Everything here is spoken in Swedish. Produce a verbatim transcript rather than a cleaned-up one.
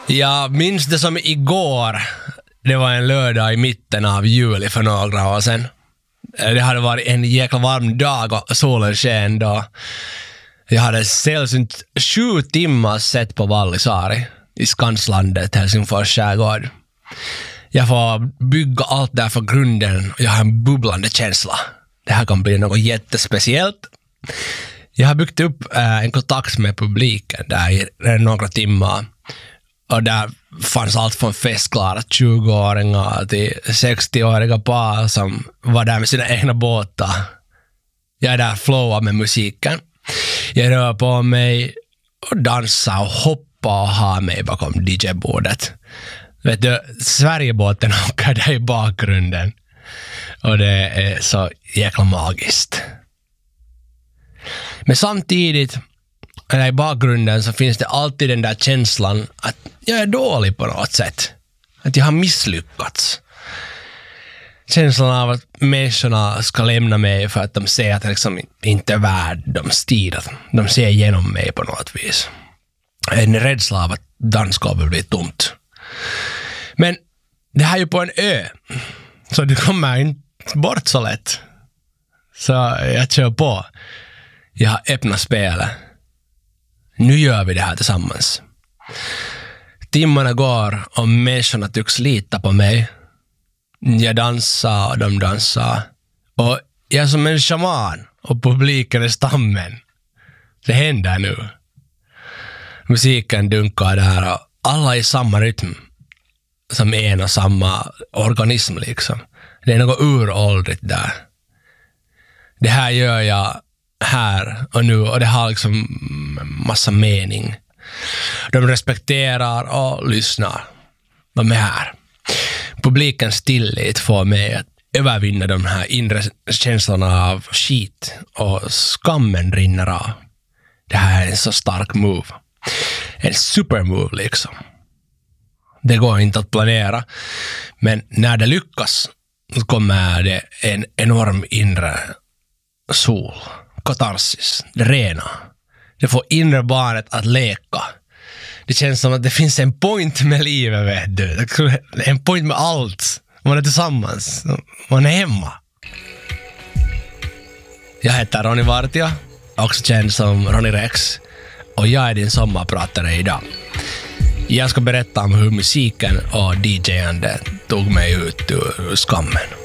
Jag minns det som igår. Det var en lördag i mitten av juli för några år sedan. Det hade varit en jäkla varm dag och solen sken då. Jag hade sällsynt sju timmar sett på Vallisaari i Skanslandet, Helsingfors skärgård. Jag får bygga allt där för grunden och jag har en bubblande känsla. Det här kan bli något jättespeciellt. Jag har byggt upp äh, en kontakt med publiken där i några timmar. Och där fanns allt från festklara tjugoåringar till sextioåriga par som var där med sina egna båtar. Jag är där flowar med musiken. Jag rör på mig och dansar och hoppar och har mig bakom D J-bordet. Vet du, Sverigebåten åker där i bakgrunden. Och det är så jäkla magiskt. Men samtidigt, eller i bakgrunden, så finns det alltid den där känslan att jag är dålig på något sätt. Att jag har misslyckats. Känslan av att människorna ska lämna mig för att de ser att jag liksom inte är värd de stil. De ser igenom mig på något vis. En rädsla av att dansskapet blir tomt. Men det här är ju på en ö. Så du kommer inte bort så lätt. Så jag kör på. Jag har öppnat spelet. Nu gör vi det här tillsammans. Timmarna går och människorna tycks lita på mig. Jag dansar och de dansar. Och jag är som en shaman och publiken är stammen. Det händer nu. Musiken dunkar där och alla i samma rytm. Som en och samma organism liksom. Det är något uråldrigt där. Det här gör jag här och nu och det har liksom massa mening. De respekterar och lyssnar. De är här. Publikens tillit får mig att övervinna de här inre känslorna av skit och skammen rinner av. Det här är en så stark move. En supermove liksom. Det går inte att planera. Men när det lyckas så kommer det en enorm inre sol. Katarsis. Det rena. Det får inre barnet att leka. Det känns som att det finns en point med livet, vet du. En point med allt. Man är tillsammans. Man är hemma. Jag heter Ronny Vartija, också känd som Ronny Rex. Och jag är din sommarpratare idag. Jag ska berätta om hur musiken och D J-ande tog mig ut ur skammen.